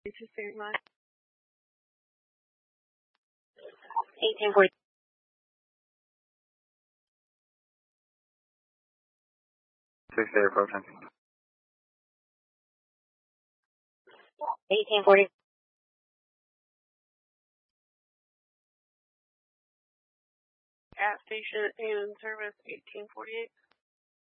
Steering line. 1840. Six day approaching. 1840. At station and in service 1848.